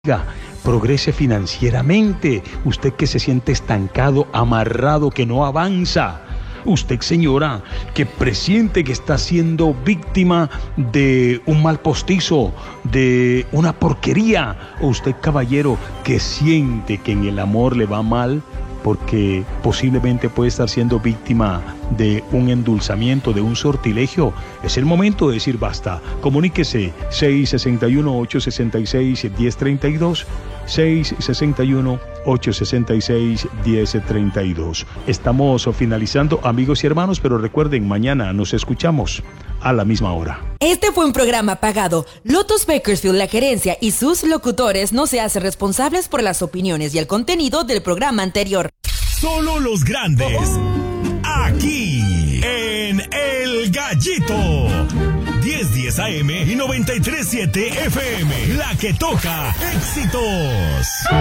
progrese financieramente. Usted que se siente estancado, amarrado, que no avanza. Usted, señora, que presiente que está siendo víctima de un mal postizo, de una porquería. O usted, caballero, que siente que en el amor le va mal porque posiblemente puede estar siendo víctima de un endulzamiento, de un sortilegio. Es el momento de decir basta. Comuníquese 661-866-1032, 661-866-1032. Estamos finalizando, amigos y hermanos, pero recuerden, mañana nos escuchamos a la misma hora. Este fue un programa pagado. Lotus Bakersfield, la gerencia y sus locutores no se hacen responsables por las opiniones y el contenido del programa anterior. Solo los grandes. Aquí, en El Gallito. 1010 AM y 93.7 FM. La que toca éxitos.